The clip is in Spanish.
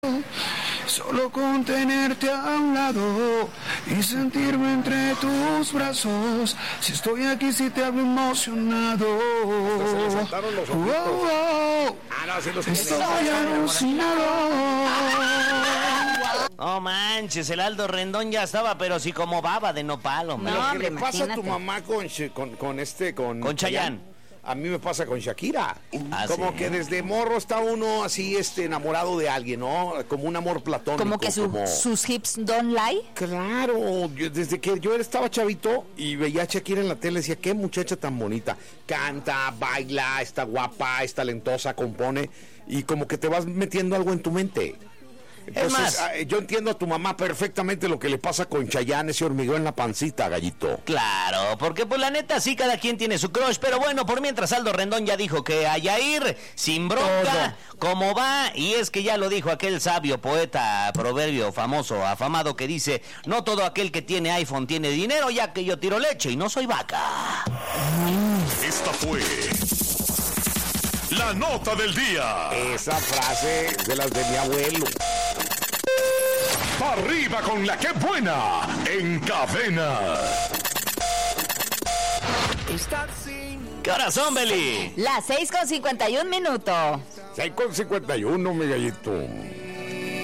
Solo con tenerte a un lado y sentirme entre tus brazos. Si estoy aquí, si te hablo emocionado. Se le saltaron los ojitos. No, sí los tiene. Estoy alucinado. Oh, manches, el Aldo Rendón ya estaba, pero sí como baba de nopal, hombre. Lo que hombre, le pasa a tu imagínate. mamá Con Chayanne. A mí me pasa con Shakira. Como ¿sí? que desde morro está uno así, enamorado de alguien, ¿no? Como un amor platónico. Como que sus hips don't lie. Claro, desde que yo estaba chavito y veía a Shakira en la tele, decía, qué muchacha tan bonita. Canta, baila, está guapa, es talentosa, compone, y como que te vas metiendo algo en tu mente. Entonces, yo entiendo a tu mamá perfectamente lo que le pasa con Chayanne, ese hormigueo en la pancita, gallito. Claro, porque pues la neta sí, cada quien tiene su crush, pero bueno, por mientras Aldo Rendón ya dijo que a Yair, sin bronca, como va, y es que ya lo dijo aquel sabio poeta, proverbio famoso, afamado, que dice, no todo aquel que tiene iPhone tiene dinero, ya que yo tiro leche y no soy vaca. Esta fue la nota del día. Esa frase es de las de mi abuelo. Arriba con la que buena en Cadena. ¿Qué horas son, Beli? Las 6:51 minutos. 6:51, mi gallito.